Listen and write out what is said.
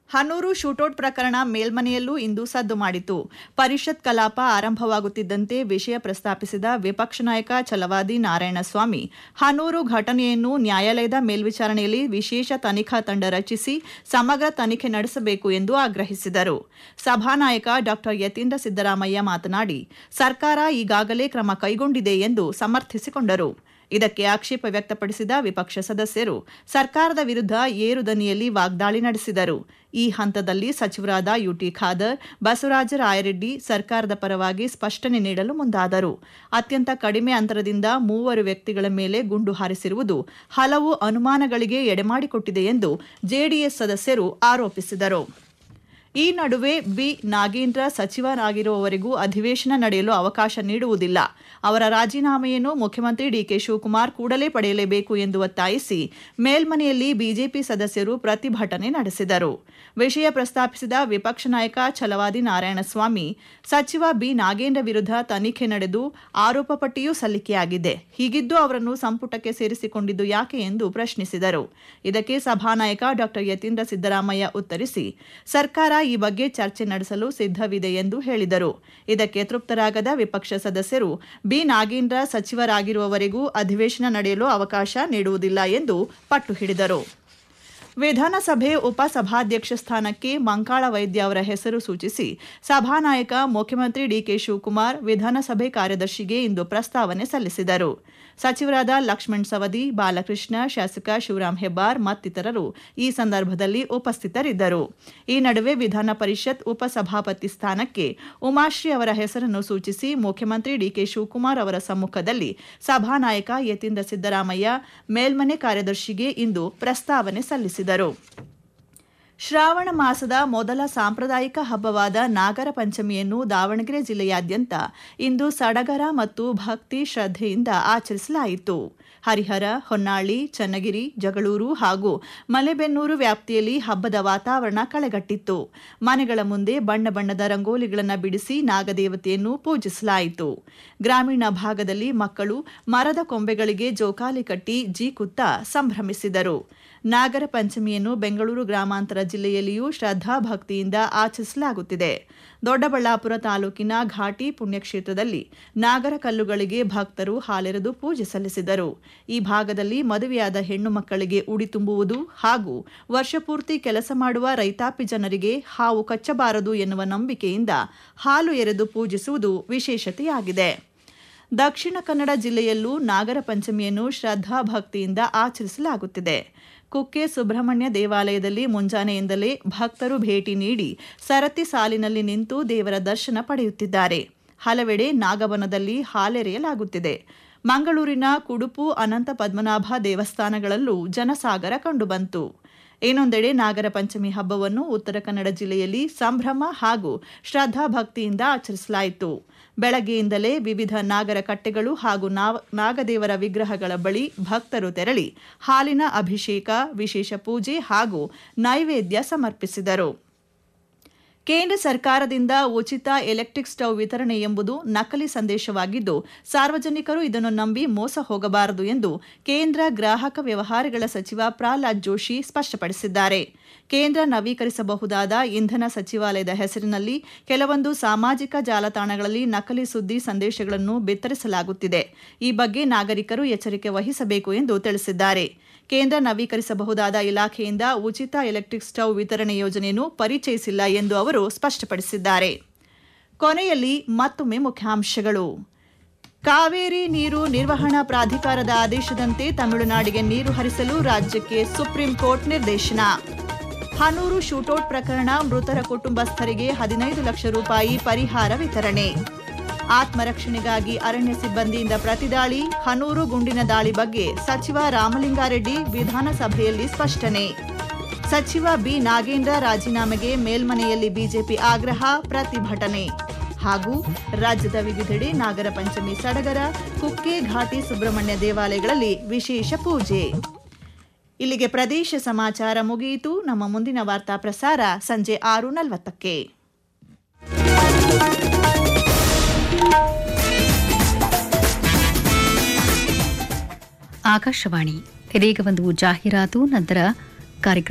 Hanur shootout ಪ್ರಕರಣ ಮೇಲ್ಮನೆಯಲ್ಲೂ ಇಂದು ಸದ್ದು ಮಾಡಿತು. ಪರಿಷತ್ ಕಲಾಪ ಆರಂಭವಾಗುತ್ತಿದ್ದಂತೆ ವಿಷಯ ಪ್ರಸ್ತಾಪಿಸಿದ ವಿಪಕ್ಷ ನಾಯಕ ಛಲವಾದಿ ನಾರಾಯಣಸ್ವಾಮಿ, ಹನೂರು ಘಟನೆಯನ್ನು ನ್ಯಾಯಾಲಯದ ಮೇಲ್ವಿಚಾರಣೆಯಲ್ಲಿ ವಿಶೇಷ ತನಿಖಾ ತಂಡ ರಚಿಸಿ ಸಮಗ್ರ ತನಿಖೆ ನಡೆಸಬೇಕು ಎಂದು ಆಗ್ರಹಿಸಿದರು. ಸಭಾನಾಯಕ ಡಾ ಯತೀಂದ್ರ ಸಿದ್ದರಾಮಯ್ಯ ಮಾತನಾಡಿ, ಸರ್ಕಾರ ಈಗಾಗಲೇ ಕ್ರಮ ಕೈಗೊಂಡಿದೆ ಎಂದು ಸಮರ್ಥಿಸಿಕೊಂಡರು. ಇದಕ್ಕೆ ಆಕ್ಷೇಪ ವ್ಯಕ್ತಪಡಿಸಿದ ವಿಪಕ್ಷ ಸದಸ್ಯರು ಸರ್ಕಾರದ ವಿರುದ್ಧ ಏರು ದನಿಯಲ್ಲಿ ವಾಗ್ದಾಳಿ ನಡೆಸಿದರು. ಈ ಹಂತದಲ್ಲಿ ಸಚಿವರಾದ ಯುಟಿ ಖಾದರ್, ಬಸವರಾಜ ರಾಯರೆಡ್ಡಿ ಸರ್ಕಾರದ ಪರವಾಗಿ ಸ್ಪಷ್ಟನೆ ನೀಡಲು ಮುಂದಾದರು. ಅತ್ಯಂತ ಕಡಿಮೆ ಅಂತರದಿಂದ 3 ವ್ಯಕ್ತಿಗಳ ಮೇಲೆ ಗುಂಡು ಹಾರಿಸಿರುವುದು ಹಲವು ಅನುಮಾನಗಳಿಗೆ ಎಡೆಮಾಡಿಕೊಟ್ಟಿದೆ ಎಂದು ಜೆಡಿಎಸ್ ಸದಸ್ಯರು ಆರೋಪಿಸಿದರು. ಈ ನಡುವೆ ಬಿ ನಾಗೇಂದ್ರ ಸಚಿವರಾಗಿರುವವರೆಗೂ ಅಧಿವೇಶನ ನಡೆಯಲು ಅವಕಾಶ ನೀಡುವುದಿಲ್ಲ. ಅವರ ರಾಜೀನಾಮೆಯನ್ನು ಮುಖ್ಯಮಂತ್ರಿ ಡಿಕೆ ಶಿವಕುಮಾರ್ ಕೂಡಲೇ ಪಡೆಯಲೇಬೇಕು ಎಂದು ಒತ್ತಾಯಿಸಿ ಮೇಲ್ಮನೆಯಲ್ಲಿ ಬಿಜೆಪಿ ಸದಸ್ಯರು ಪ್ರತಿಭಟನೆ ನಡೆಸಿದರು. ವಿಷಯ ಪ್ರಸ್ತಾಪಿಸಿದ ವಿಪಕ್ಷ ನಾಯಕ ಛಲವಾದಿ ನಾರಾಯಣಸ್ವಾಮಿ, ಸಚಿವ ಬಿ ನಾಗೇಂದ್ರ ವಿರುದ್ಧ ತನಿಖೆ ನಡೆದು ಆರೋಪ ಪಟ್ಟಿಯೂ ಸಲ್ಲಿಕೆಯಾಗಿದೆ. ಹೀಗಿದ್ದು ಅವರನ್ನು ಸಂಪುಟಕ್ಕೆ ಸೇರಿಸಿಕೊಂಡಿದ್ದು ಯಾಕೆ ಎಂದು ಪ್ರಶ್ನಿಸಿದರು. ಇದಕ್ಕೆ ಸಭಾನಾಯಕ ಡಾ ಯತೀಂದ್ರ ಸಿದ್ದರಾಮಯ್ಯ ಉತ್ತರಿಸಿ, ಸರ್ಕಾರ ಈ ಬಗ್ಗೆ ಚರ್ಚೆ ನಡೆಸಲು ಸಿದ್ಧವಿದೆ ಎಂದು ಹೇಳಿದರು. ಇದಕ್ಕೆ ತೃಪ್ತರಾಗದ ವಿಪಕ್ಷ ಸದಸ್ಯರು ಬಿ ನಾಗೇಂದ್ರ ಸಚಿವರಾಗಿರುವವರೆಗೂ ಅಧಿವೇಶನ ನಡೆಯಲು ಅವಕಾಶ ನೀಡುವುದಿಲ್ಲ ಎಂದು ಪಟ್ಟು ಹಿಡಿದರು. ವಿಧಾನಸಭೆ ಉಪಸಭಾಧ್ಯಕ್ಷ ಸ್ಥಾನಕ್ಕೆ ಮಂಕಾಳ ವೈದ್ಯ ಅವರ ಹೆಸರು ಸೂಚಿಸಿ ಸಭಾನಾಯಕ ಮುಖ್ಯಮಂತ್ರಿ ಡಿಕೆ ಶಿವಕುಮಾರ್ ವಿಧಾನಸಭೆ ಕಾರ್ಯದರ್ಶಿಗೆ ಇಂದು ಪ್ರಸ್ತಾವನೆ ಸಲ್ಲಿಸಿದರು. ಸಚಿವರಾದ ಲಕ್ಷ್ಮಣ್ ಸವದಿ, ಬಾಲಕೃಷ್ಣ, ಶಾಸಕ ಶಿವರಾಂ ಹೆಬ್ಬಾರ್ ಮತ್ತಿತರರು ಈ ಸಂದರ್ಭದಲ್ಲಿ ಉಪಸ್ಥಿತರಿದ್ದರು. ಈ ನಡುವೆ ವಿಧಾನ ಪರಿಷತ್ ಉಪಸಭಾಪತಿ ಸ್ಥಾನಕ್ಕೆ ಉಮಾಶ್ರೀ ಅವರ ಹೆಸರನ್ನು ಸೂಚಿಸಿ ಮುಖ್ಯಮಂತ್ರಿ ಡಿಕೆ ಶಿವಕುಮಾರ್ ಅವರ ಸಮ್ಮುಖದಲ್ಲಿ ಸಭಾನಾಯಕ ಯತೀಂದ್ರ ಸಿದ್ದರಾಮಯ್ಯ ಮೇಲ್ಮನೆ ಕಾರ್ಯದರ್ಶಿಗೆ ಇಂದು ಪ್ರಸ್ತಾವನೆ ಸಲ್ಲಿಸಿದರು. ಶ್ರಾವಣ ಮಾಸದ ಮೊದಲ ಸಾಂಪ್ರದಾಯಿಕ ಹಬ್ಬವಾದ ನಾಗರ ಪಂಚಮಿಯನ್ನು ದಾವಣಗೆರೆ ಜಿಲ್ಲೆಯಾದ್ಯಂತ ಇಂದು ಸಡಗರ ಮತ್ತು ಭಕ್ತಿ ಶ್ರದ್ಧೆಯಿಂದ ಆಚರಿಸಲಾಯಿತು. ಹರಿಹರ, ಹೊನ್ನಾಳಿ, ಚನ್ನಗಿರಿ, ಜಗಳೂರು ಹಾಗೂ ಮಲೆಬೆನ್ನೂರು ವ್ಯಾಪ್ತಿಯಲ್ಲಿ ಹಬ್ಬದ ವಾತಾವರಣ ಕಳೆಗಟ್ಟಿತ್ತು. ಮನೆಗಳ ಮುಂದೆ ಬಣ್ಣ ಬಣ್ಣದ ರಂಗೋಲಿಗಳನ್ನು ಬಿಡಿಸಿ ನಾಗದೇವತೆಯನ್ನು ಪೂಜಿಸಲಾಯಿತು. ಗ್ರಾಮೀಣ ಭಾಗದಲ್ಲಿ ಮಕ್ಕಳು ಮರದ ಕೊಂಬೆಗಳಿಗೆ ಜೋಕಾಲಿ ಕಟ್ಟಿ ಜೀಕುತ್ತಾ ಸಂಭ್ರಮಿಸಿದರು. ನಾಗರ ಪಂಚಮಿಯನ್ನು ಬೆಂಗಳೂರು ಗ್ರಾಮಾಂತರ ಜಿಲ್ಲೆಯಲ್ಲಿಯೂ ಶ್ರದ್ಧಾಭಕ್ತಿಯಿಂದ ಆಚರಿಸಲಾಗುತ್ತಿದೆ. ದೊಡ್ಡಬಳ್ಳಾಪುರ ತಾಲೂಕಿನ ಘಾಟಿ ಪುಣ್ಯಕ್ಷೇತ್ರದಲ್ಲಿ ನಾಗರ ಕಲ್ಲುಗಳಿಗೆ ಭಕ್ತರು ಹಾಲೆರೆದು ಪೂಜೆ ಸಲ್ಲಿಸಿದರು. ಈ ಭಾಗದಲ್ಲಿ ಮದುವೆಯಾದ ಹೆಣ್ಣು ಮಕ್ಕಳಿಗೆ ಉಡಿ ತುಂಬುವುದು ಹಾಗೂ ವರ್ಷಪೂರ್ತಿ ಕೆಲಸ ಮಾಡುವ ರೈತಾಪಿ ಜನರಿಗೆ ಹಾವು ಕಚ್ಚಬಾರದು ಎನ್ನುವ ನಂಬಿಕೆಯಿಂದ ಹಾಲು ಎರೆದು ಪೂಜಿಸುವುದು ವಿಶೇಷತೆಯಾಗಿದೆ. ದಕ್ಷಿಣ ಕನ್ನಡ ಜಿಲ್ಲೆಯಲ್ಲೂ ನಾಗರ ಪಂಚಮಿಯನ್ನು ಶ್ರದ್ಧಾಭಕ್ತಿಯಿಂದ ಆಚರಿಸಲಾಗುತ್ತಿದೆ. ಕುಕ್ಕೆ ಸುಬ್ರಹ್ಮಣ್ಯ ದೇವಾಲಯದಲ್ಲಿ ಮುಂಜಾನೆಯಿಂದಲೇ ಭಕ್ತರು ಭೇಟಿ ನೀಡಿ ಸರತಿ ಸಾಲಿನಲ್ಲಿ ನಿಂತು ದೇವರ ದರ್ಶನ ಪಡೆಯುತ್ತಿದ್ದಾರೆ. ಹಲವೆಡೆ ನಾಗವನದಲ್ಲಿ ಹಾಲೆರೆಯಲಾಗುತ್ತಿದೆ. ಮಂಗಳೂರಿನ ಕುಡುಪು ಅನಂತ ಪದ್ಮನಾಭ ದೇವಸ್ಥಾನಗಳಲ್ಲೂ ಜನಸಾಗರ ಕಂಡುಬಂತು. ಇನ್ನೊಂದೆಡೆ ನಾಗರ ಪಂಚಮಿ ಹಬ್ಬವನ್ನು ಉತ್ತರ ಕನ್ನಡ ಜಿಲ್ಲೆಯಲ್ಲಿ ಸಂಭ್ರಮ ಹಾಗೂ ಶ್ರದ್ಧಾಭಕ್ತಿಯಿಂದ ಆಚರಿಸಲಾಯಿತು. ಬೆಳಗ್ಗೆಯಿಂದಲೇ ವಿವಿಧ ನಾಗರ ಕಟ್ಟೆಗಳು ಹಾಗೂ ನಾಗದೇವರ ವಿಗ್ರಹಗಳ ಬಳಿ ಭಕ್ತರು ತೆರಳಿ ಹಾಲಿನ ಅಭಿಷೇಕ, ವಿಶೇಷ ಪೂಜೆ ಹಾಗೂ ನೈವೇದ್ಯ ಸಮರ್ಪಿಸಿದರು. ಕೇಂದ್ರ ಸರ್ಕಾರದಿಂದ ಉಚಿತ ಎಲೆಕ್ಟ್ರಿಕ್ ಸ್ಟವ್ ವಿತರಣೆ ಎಂಬುದು ನಕಲಿ ಸಂದೇಶವಾಗಿದ್ದು, ಸಾರ್ವಜನಿಕರು ಇದನ್ನು ನಂಬಿ ಮೋಸ ಹೋಗಬಾರದು ಎಂದು ಕೇಂದ್ರ ಗ್ರಾಹಕ ವ್ಯವಹಾರಗಳ ಸಚಿವ ಪ್ರಹ್ಲಾದ್ ಜೋಶಿ ಸ್ಪಷ್ಟಪಡಿಸಿದ್ದಾರೆ. ಕೇಂದ್ರ ನವೀಕರಿಸಬಹುದಾದ ಇಂಧನ ಸಚಿವಾಲಯದ ಹೆಸರಿನಲ್ಲಿ ಕೆಲವೊಂದು ಸಾಮಾಜಿಕ ಜಾಲತಾಣಗಳಲ್ಲಿ ನಕಲಿ ಸುದ್ದಿ ಸಂದೇಶಗಳನ್ನು ಬಿತ್ತರಿಸಲಾಗುತ್ತಿದೆ. ಈ ಬಗ್ಗೆ ನಾಗರಿಕರು ಎಚ್ಚರಿಕೆ ವಹಿಸಬೇಕು ಎಂದು ತಿಳಿಸಿದ್ದಾರೆ. ಕೇಂದ್ರ ನವೀಕರಿಸಬಹುದಾದ ಇಲಾಖೆಯಿಂದ ಉಚಿತ ಎಲೆಕ್ಟ್ರಿಕ್ ಸ್ಟವ್ ವಿತರಣೆ ಯೋಜನೆಯನ್ನು ಪರಿಚಯಿಸಿಲ್ಲ ಎಂದು ಅವರು ಸ್ಪಷ್ಟಪಡಿಸಿದ್ದಾರೆ. ಕೊನೆಯಲ್ಲಿ ಮತ್ತೊಮ್ಮೆ ಮುಖ್ಯಾಂಶಗಳು. ಕಾವೇರಿ ನೀರು ನಿರ್ವಹಣಾ ಪ್ರಾಧಿಕಾರದ ಆದೇಶದಂತೆ ತಮಿಳುನಾಡಿಗೆ ನೀರು ಹರಿಸಲು ರಾಜ್ಯಕ್ಕೆ ಸುಪ್ರೀಂ ಕೋರ್ಟ್ ನಿರ್ದೇಶನ. ಹನೂರು ಶೂಟೌಟ್ ಪ್ರಕರಣ ಮೃತರ ಕುಟುಂಬಸ್ಥರಿಗೆ 15 ಲಕ್ಷ ರೂಪಾಯಿ ಪರಿಹಾರ ವಿತರಣೆ. ಆತ್ಮರಕ್ಷಣೆಗಾಗಿ ಅರಣ್ಯ ಸಿಬ್ಬಂದಿಯಿಂದ ಪ್ರತಿದಾಳಿ, ಹನೂರು ಗುಂಡಿನ ದಾಳಿ ಬಗ್ಗೆ ಸಚಿವ ರಾಮಲಿಂಗಾರೆಡ್ಡಿ ವಿಧಾನಸಭೆಯಲ್ಲಿ ಸ್ಪಷ್ಟನೆ. ಸಚಿವ ಬಿ ನಾಗೇಂದ್ರ ರಾಜೀನಾಮೆಗೆ ಮೇಲ್ಮನೆಯಲ್ಲಿ ಬಿಜೆಪಿ ಆಗ್ರಹ, ಪ್ರತಿಭಟನೆ. ಹಾಗೂ ರಾಜ್ಯದ ವಿವಿಧೆಡೆ ನಾಗರ ಪಂಚಮಿ ಸಡಗರ, ಕುಕ್ಕೆ ಘಾಟಿ ಸುಬ್ರಹ್ಮಣ್ಯ ದೇವಾಲಯಗಳಲ್ಲಿ ವಿಶೇಷ ಪೂಜೆ. ಇಲ್ಲಿಗೆ ಪ್ರದೇಶ ಸಮಾಚಾರ ಮುಗಿಯಿತು. ನಮ್ಮ ಮುಂದಿನ ವಾರ್ತಾ ಪ್ರಸಾರ ಸಂಜೆ 6:40ಕ್ಕೆ. ಆಕಾಶವಾಣಿ. ಇದೀಗ ಒಂದು ಜಾಹೀರಾತು, ನಂತರ ಕಾರ್ಯಕ್ರಮ